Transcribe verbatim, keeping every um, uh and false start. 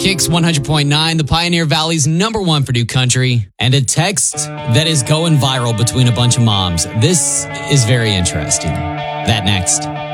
Kicks one hundred point nine, the Pioneer Valley's number one for new country, and a text that is going viral between a bunch of moms. This is very interesting. That next.